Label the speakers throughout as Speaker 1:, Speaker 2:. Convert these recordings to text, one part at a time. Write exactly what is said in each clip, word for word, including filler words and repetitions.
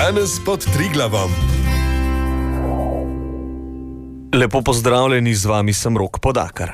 Speaker 1: Danes pod Triglavom.
Speaker 2: Lepo pozdravljeni, z vami sem Rok Podakar.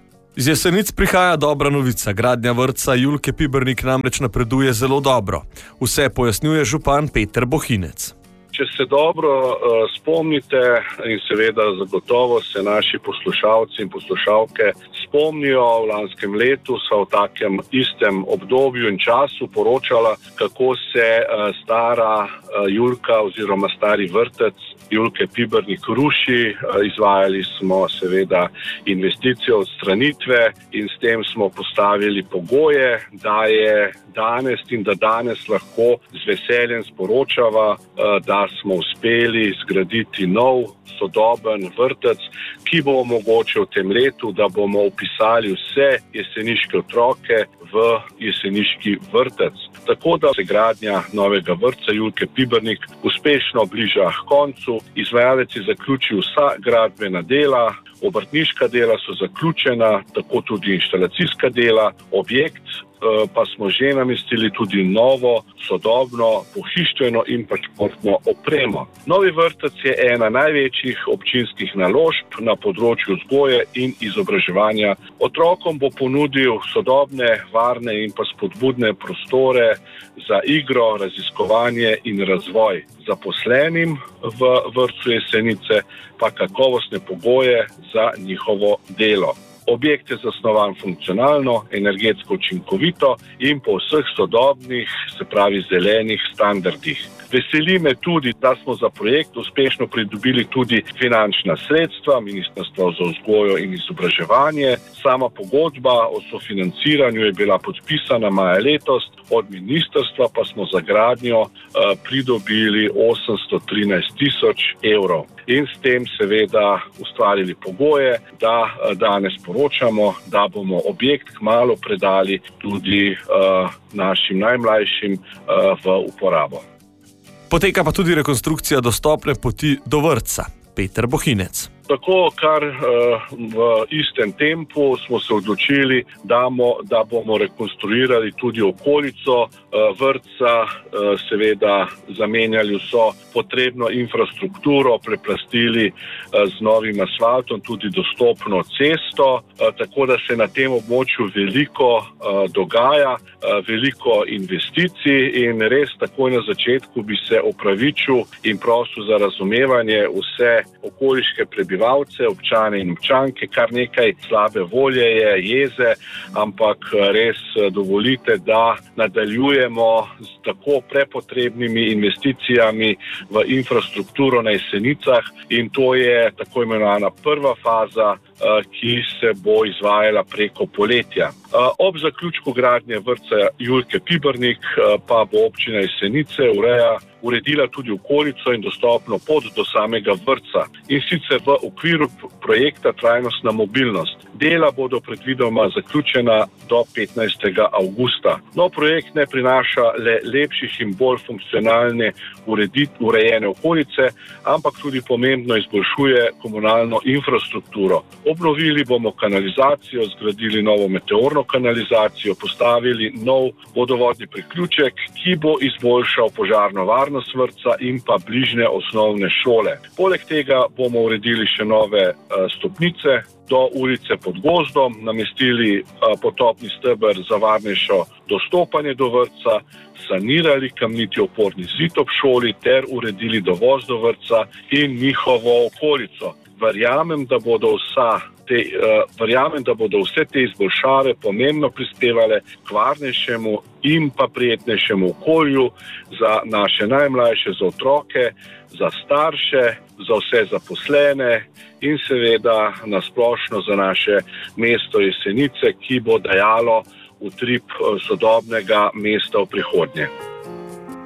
Speaker 2: Z Jesenic prihaja dobra novica. Gradnja vrtca Julke Pibernik namreč napreduje zelo dobro. Vse pojasnjuje župan Peter Bohinec.
Speaker 3: Če se dobro uh, spomnite in seveda zagotovo se naši poslušalci in poslušalke spomnijo, v lanskem letu so v takem istem obdobju in času poročala, kako se uh, stara uh, Julka oziroma stari vrtec Julke Pibernik ruši. Uh, izvajali smo seveda investicijo odstranitve in s tem smo postavili pogoje, da je danes in da danes lahko z veseljem sporočava, uh, da smo uspeli zgraditi nov, sodoben vrtec, ki bo omogočil v tem letu, da bomo vpisali vse jeseniške otroke v jeseniški vrtec. Tako da se gradnja novega vrtca Julke Pibernik uspešno bliža k koncu. Izvajalec je zaključil vsa gradbena dela, obrtniška dela so zaključena, tako tudi inštalacijska dela, objekt pa smo že namestili tudi novo, sodobno, pohištveno in pa športno opremo. Novi vrtec je ena največjih občinskih naložb na področju vzgoje in izobraževanja. Otrokom bo ponudil sodobne, varne in pa spodbudne prostore za igro, raziskovanje in razvoj. Zaposlenim v vrtcu Jesenice pa kakovostne pogoje za njihovo delo. Objekt je zasnovan funkcionalno, energetsko učinkovito in po vseh sodobnih, se pravi zelenih standardih. Veseli me tudi, da smo za projekt uspešno pridobili tudi finančna sredstva Ministrstva za vzgojo in izobraževanje. Sama pogodba o sofinanciranju je bila podpisana maja letos, od ministrstva pa smo za gradnjo uh, pridobili osemsto trinajst tisoč evrov. In s tem seveda ustvarili pogoje, da uh, danes poročamo, da bomo objekt kmalu predali tudi uh, našim najmlajšim uh, v uporabo.
Speaker 2: Poteka pa tudi rekonstrukcija dostopne poti do vrtca. Peter Bohinec.
Speaker 3: Tako, kar uh, v istem tempu smo se odločili, da, mo, da bomo rekonstruirali tudi okolico uh, vrtca, uh, seveda zamenjali vso potrebno infrastrukturo, preplastili uh, z novim asfaltom tudi dostopno cesto, uh, tako da se na tem območju veliko uh, dogaja, uh, veliko investicij in res takoj na začetku bi se opravičil in prosil za razumevanje vse okoliške prebivalce, občane in občanke, kar nekaj slabe volje je, jeze, ampak res dovolite, da nadaljujemo z tako prepotrebnimi investicijami v infrastrukturo na Jesenicah in to je tako imenovana prva faza, ki se bo izvajala preko poletja. Ob zaključku gradnje vrtca Julke Pibernik pa bo občina Jesenice ureja uredila tudi okolico in dostopno pot do samega vrtca in sicer v okviru projekta Trajnostna mobilnost. Dela bodo predvidoma zaključena do petnajstega avgusta. No, projekt ne prinaša le lepših in bolj funkcionalne uredit, urejene okolice, ampak tudi pomembno izboljšuje komunalno infrastrukturo. Obnovili bomo kanalizacijo, zgradili novo meteorno kanalizacijo, postavili nov vodovodni priključek, ki bo izboljšal požarno varnost vrtca in pa bližnje osnovne šole. Poleg tega bomo uredili še nove uh, stopnice do ulice pod gozdom, namestili uh, potopni steber za varnejšo dostopanje do vrtca, sanirali kamniti oporni zid ob šoli ter uredili dovoz do vrtca in njihovo okolico. Verjamem, da bodo vsa Te, uh, verjamem, da bodo vse te izboljšave pomembno prispevale k varnejšemu in pa prijetnejšemu okolju za naše najmlajše, za otroke, za starše, za vse zaposlene in seveda nasplošno za naše mesto Jesenice, ki bo dajalo utrip sodobnega mesta v prihodnje.